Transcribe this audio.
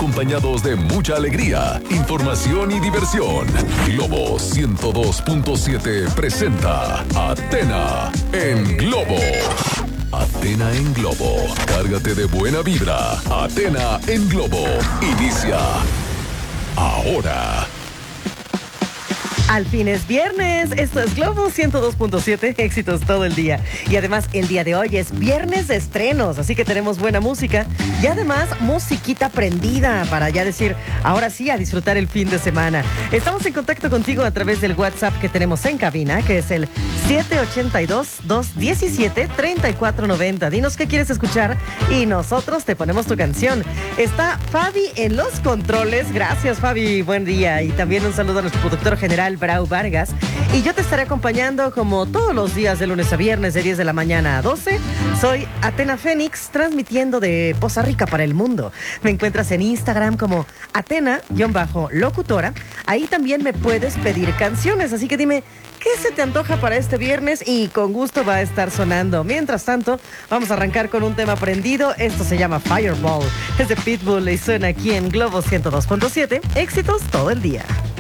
acompañados de mucha alegría, información y diversión. Globo 102.7 presenta Athena en Globo. Athena en Globo. Cárgate de buena vibra. Athena en Globo. Inicia ahora. Al fin es viernes, esto es Globo 102.7, éxitos todo el día. Y además el día de hoy es viernes de estrenos, así que tenemos buena música y además musiquita prendida para ya decir, ahora sí, a disfrutar el fin de semana. Estamos en contacto contigo a través del WhatsApp que tenemos en cabina, que es el 782-217-3490. Dinos qué quieres escuchar y nosotros te ponemos tu canción. Está Fabi en los controles, gracias Fabi, buen día. Y también un saludo a nuestro productor general, Brau Vargas, y yo te estaré acompañando como todos los días de lunes a viernes de 10 de la mañana a 12. Soy Athena Fénix, transmitiendo de Poza Rica para el mundo. Me encuentras en Instagram como Athena_locutora. Ahí también me puedes pedir canciones, así que dime qué se te antoja para este viernes y con gusto va a estar sonando. Mientras tanto, vamos a arrancar con un tema prendido. Esto se llama Fireball, es de Pitbull y suena aquí en Globo 102.7, éxitos todo el día.